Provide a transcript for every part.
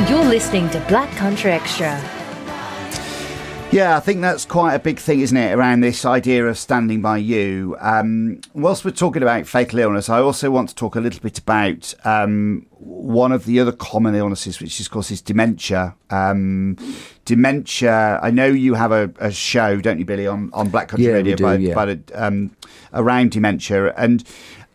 You're listening to Black Country Extra. Yeah, I think that's quite a big thing, isn't it, around this idea of standing by you. Whilst we're talking about fatal illness, I also want to talk a little bit about one of the other common illnesses, which of course is dementia. Dementia, I know you have a show, don't you, Billy, on Black Country Radio around dementia. And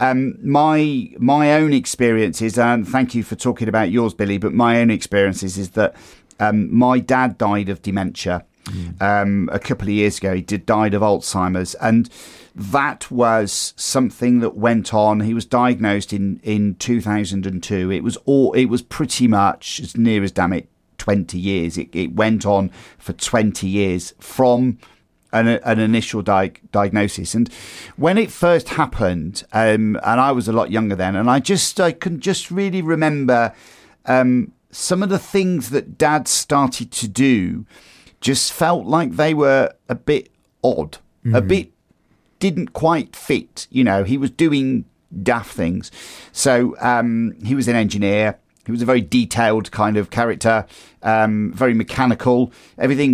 my own experiences, and thank you for talking about yours, Billy, but my own experiences is that my dad died of dementia. A couple of years ago. He died of Alzheimer's, and that was something that went on. He was diagnosed in 2002. It was pretty much, as near as damn it, 20 years. It went on for 20 years from an initial diagnosis. And when it first happened, and I was a lot younger then, and I can just really remember some of the things that Dad started to do just felt like they were a bit odd, a bit didn't quite fit. You know, he was doing daft things. So he was an engineer. He was a very detailed kind of character, very mechanical. Everything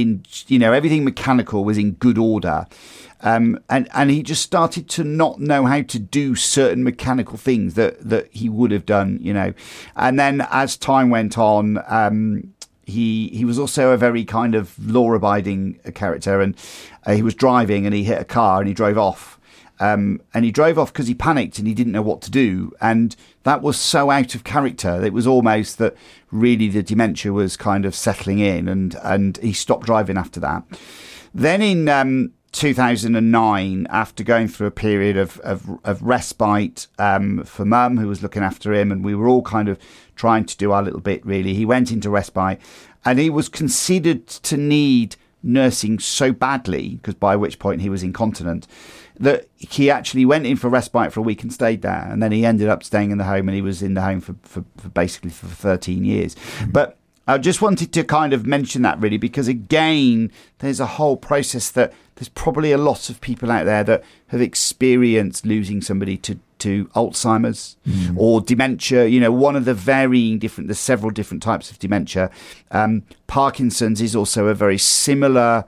mechanical was in good order. And he just started to not know how to do certain mechanical things that he would have done, you know. And then as time went on, he was also a very kind of law-abiding character, and he was driving and he hit a car and he drove off. And he drove off because he panicked and he didn't know what to do. And that was so out of character. It was almost that really the dementia was kind of settling in, and he stopped driving after that. Then in 2009, after going through a period of respite for Mum, who was looking after him, and we were all kind of trying to do our little bit, really, he went into respite, and he was considered to need nursing so badly, because by which point he was incontinent, that he actually went in for respite for a week and stayed there. And then he ended up staying in the home, and he was in the home for basically for 13 years. But I just wanted to kind of mention that, really, because again, there's a whole process that there's probably a lot of people out there that have experienced losing somebody to Alzheimer's or dementia. You know, one of the there's several different types of dementia. Parkinson's is also a very similar,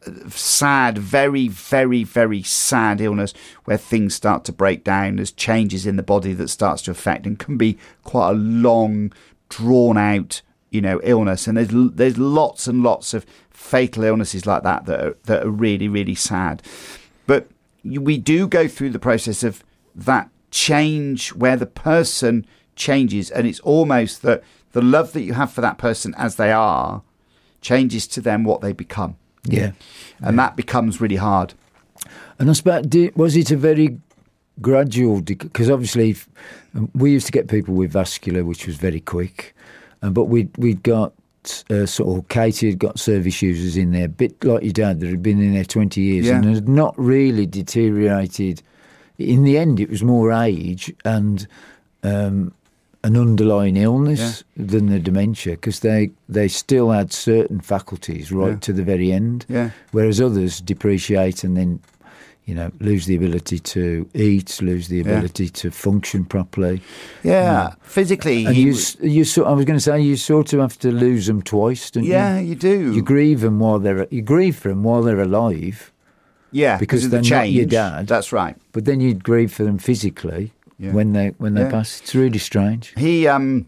sad, very, very, very sad illness where things start to break down. There's changes in the body that starts to affect and can be quite a long, drawn out, you know, illness. And there's lots and lots of fatal illnesses like that are really, really sad. But we do go through the process of that change where the person changes, and it's almost that the love that you have for that person as they are changes to them what they become. Yeah. And that becomes really hard. And I suppose, was it a very gradual, because obviously we used to get people with vascular, which was very quick, but we'd got sort of Katie had got service users in there, a bit like your dad, that had been in there 20 years and had not really deteriorated. In the end, it was more age and an underlying illness than the dementia, because they still had certain faculties right to the very end, whereas others depreciate and then, you know, lose the ability to eat, lose the ability to function properly. Physically. And I was going to say, you sort of have to lose them twice, don't you? Yeah, you do. You grieve them while for them while they're alive. Yeah, because of they're the change. Not your dad. That's right. But then you'd grieve for them physically when they pass. It's really strange. He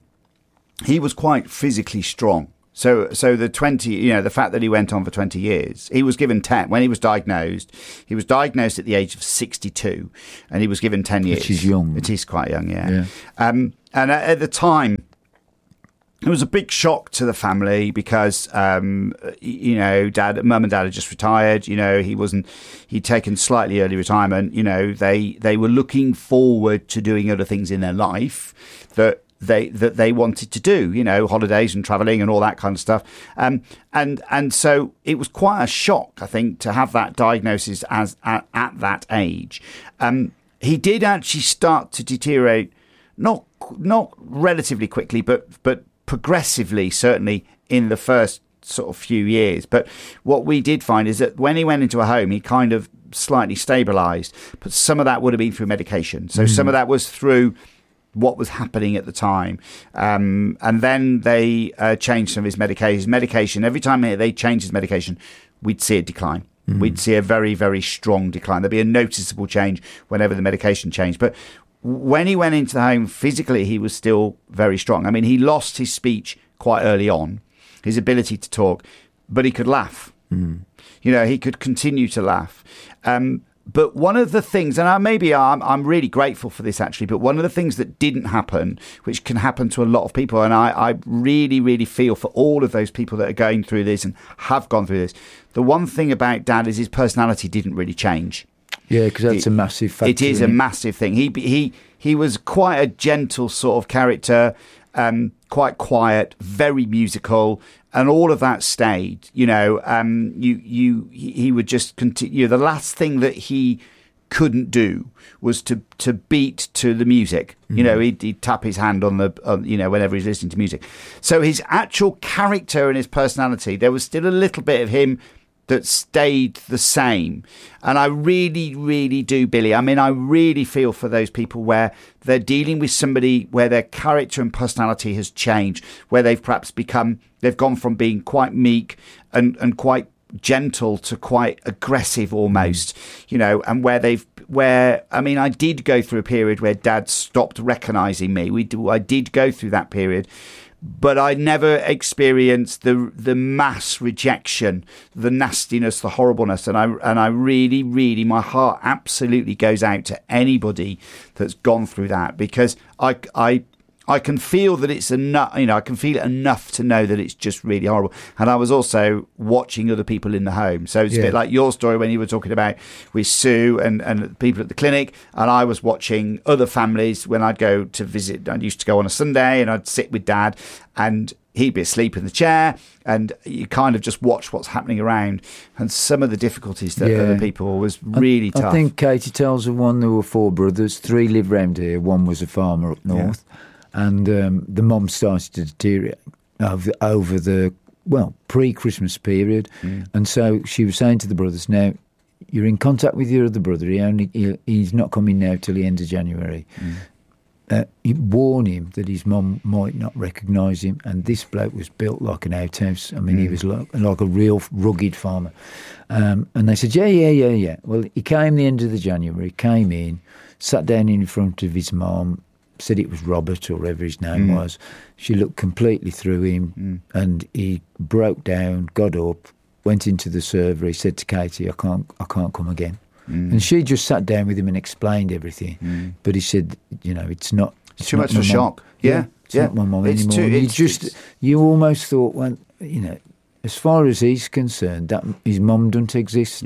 was quite physically strong. So the 20, you know, the fact that he went on for 20 years, he was given 10 when he was diagnosed. He was diagnosed at the age of 62, and he was given 10 years. Which is young. It is quite young, yeah. And at the time, it was a big shock to the family because, you know, Mum and Dad had just retired. You know, he'd taken slightly early retirement. You know, they were looking forward to doing other things in their life that they wanted to do, you know, holidays and travelling and all that kind of stuff. And so it was quite a shock, I think, to have that diagnosis at that age. He did actually start to deteriorate, not relatively quickly, but progressively, certainly in the first sort of few years. But what we did find is that when he went into a home, he kind of slightly stabilised, but some of that would have been through medication. So some of that was through what was happening at the time. And then they changed some of his medication. Every time they changed his medication, we'd see a decline. We'd see a very, very strong decline. There'd be a noticeable change whenever the medication changed. But when he went into the home, physically, he was still very strong. I mean, he lost his speech quite early on, his ability to talk, but he could laugh. He could continue to laugh. But one of the things, and I'm really grateful for this actually, but one of the things that didn't happen, which can happen to a lot of people, and I really, really feel for all of those people that are going through this and have gone through this, the one thing about Dad is his personality didn't really change. Yeah, because that's a massive factor. It is a massive thing. He was quite a gentle sort of character, quite quiet, very musical, and all of that stayed. He would just continue. The last thing that he couldn't do was to beat to the music. He'd tap his hand on whenever he's listening to music. So his actual character and his personality, there was still a little bit of him that stayed the same. And I really, really do, Billy. I mean, I really feel for those people where they're dealing with somebody where their character and personality has changed, where they've perhaps they've gone from being quite meek and quite gentle to quite aggressive almost, and I did go through a period where Dad stopped recognising me. I did go through that period. But I never experienced the mass rejection, the nastiness, the horribleness, and I really, really, my heart absolutely goes out to anybody that's gone through that, because I can feel that it's enough. I can feel it enough to know that it's just really horrible. And I was also watching other people in the home, so it's a bit like your story when you were talking about with Sue and people at the clinic. And I was watching other families when I'd go to visit. I used to go on a Sunday and I'd sit with Dad, and he'd be asleep in the chair, and you kind of just watch what's happening around. And some of the difficulties that other people was really tough. I think Katie tells of one. There were 4 brothers, 3 lived round here. One was a farmer up north. Yeah. And the mum started to deteriorate over the, pre-Christmas period. And so she was saying to the brothers, now, you're in contact with your other brother. He's not coming now till the end of January. You warn him that his mum might not recognise him. And this bloke was built like an outhouse. I mean, he was like a real rugged farmer. And they said, yeah. Well, he came the end of the January, came in, sat down in front of his mum, said it was Robert or whatever his name was. She looked completely through him and he broke down, got up, went into the server. He said to Katie, I can't come again. And she just sat down with him and explained everything. But he said, it's not... It's too much of a shock. Yeah. It's not my mum anymore. You almost thought, well, as far as he's concerned, that his mum doesn't exist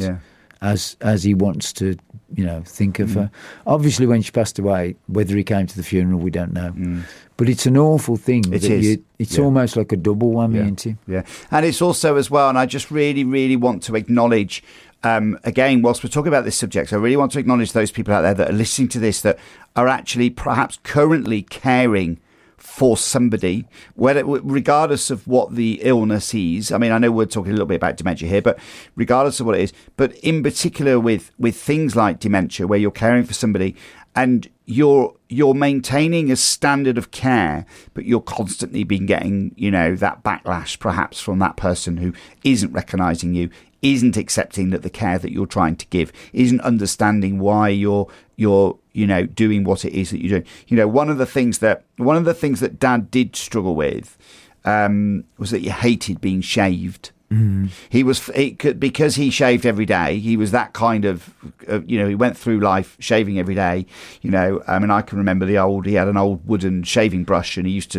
as he wants to, think of her. Obviously, when she passed away, whether he came to the funeral, we don't know. But it's an awful thing. It's almost like a double whammy, isn't it? Yeah. And it's also as well, and I just really, really want to acknowledge, again, whilst we're talking about this subject, I really want to acknowledge those people out there that are listening to this that are actually perhaps currently caring for somebody, regardless of what the illness is. I mean, I know we're talking a little bit about dementia here, but regardless of what it is, but in particular with things like dementia, where you're caring for somebody and you're maintaining a standard of care, but you're constantly been getting, that backlash perhaps from that person who isn't recognising you, isn't accepting that the care that you're trying to give, isn't understanding why you're doing what it is that you're doing. One of the things that Dad did struggle with was that he hated being shaved. Because he shaved every day. He was that kind of, he went through life shaving every day. I can remember he had an old wooden shaving brush, and he used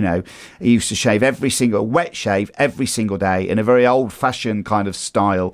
to shave wet shave every single day in a very old fashioned kind of style.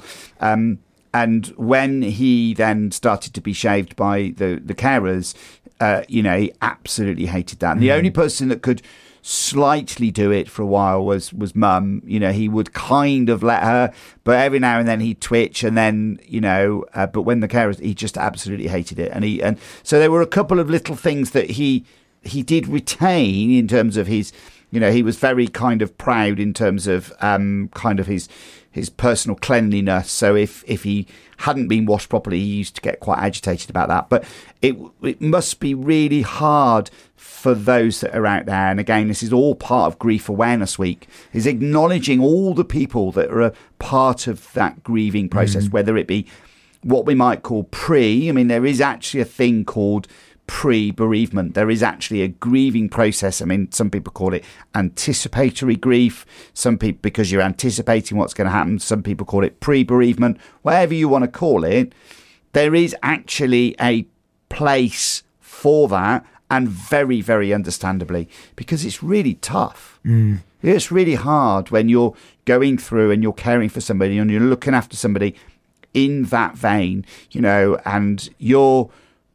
And when he then started to be shaved by the carers, he absolutely hated that. And the only person that could slightly do it for a while was Mum. He would kind of let her, but every now and then he'd twitch, and then but when the carers, he just absolutely hated it. And so there were a couple of little things that he did retain in terms of his You know, he was very kind of proud in terms of kind of his personal cleanliness. So if he hadn't been washed properly, he used to get quite agitated about that. But it must be really hard for those that are out there. And again, this is all part of Grief Awareness Week, is acknowledging all the people that are a part of that grieving process, whether it be what we might call I mean, there is actually a thing called pre-bereavement. There is actually a grieving process. I mean, some people call it anticipatory grief. Some people, because you're anticipating what's going to happen. Some people call it pre-bereavement. Whatever you want to call it, there is actually a place for that, and very, very understandably, because it's really tough. It's really hard when you're going through and you're caring for somebody and you're looking after somebody in that vein, you know, and you're,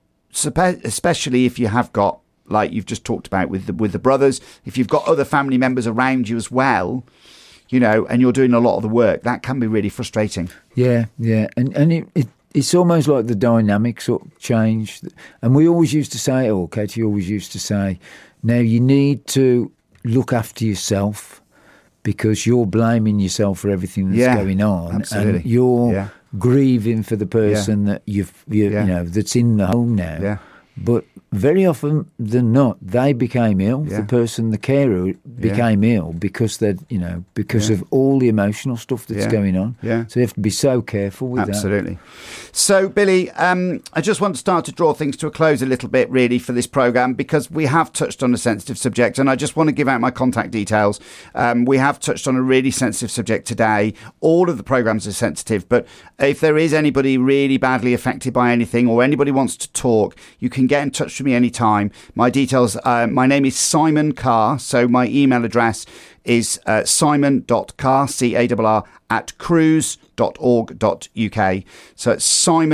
especially if you have got, like you've just talked about with the brothers, if you've got other family members around you as well, you know, and you're doing a lot of the work, that can be really frustrating. Yeah, and it's almost like the dynamics sort of change. And we always used to say, or Katie always used to say, now you need to look after yourself, because you're blaming yourself for everything that's going on, absolutely. and you're grieving for the person that you know, that's in the home now. Yeah. But very often than not, they became ill. The person, the carer, became ill because they, you know, because of all the emotional stuff that's going on. Yeah. So you have to be so careful with that. Absolutely. So, Billy, I just want to start to draw things to a close a little bit, really, for this programme, because we have touched on a sensitive subject, and I just want to give out my contact details. We have touched on a really sensitive subject today. All of the programmes are sensitive, but if there is anybody really badly affected by anything, or anybody wants to talk, you can get in touch with me anytime. My details, my name is Simon Carr, so my email address is simon.carr, C-A-R-R, @cruise.org.uk. So it's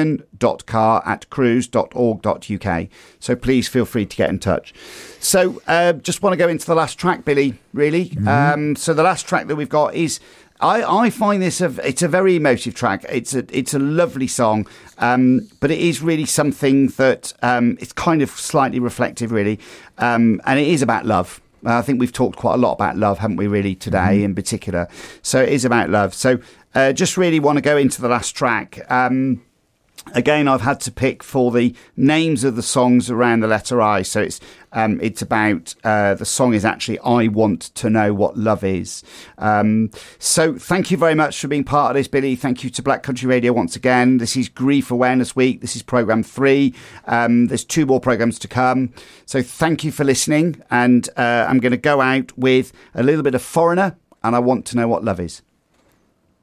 simon.carr@cruise.org.uk. So please feel free to get in touch. So just want to go into the last track, Billy, really. So the last track that we've got is, I find this it's a very emotive track. It's a lovely song, but it is really something that it's kind of slightly reflective, really, and it is about love. I think we've talked quite a lot about love, haven't we, really, today in particular. So it is about love. So just really want to go into the last track. Again, I've had to pick for the names of the songs around the letter I. So it's about, the song is actually I Want to Know What Love Is. So thank you very much for being part of this, Billy. Thank you to Black Country Radio once again. This is Grief Awareness Week. This is programme 3. There's 2 more programmes to come. So thank you for listening. And I'm going to go out with a little bit of Foreigner, and I Want to Know What Love Is.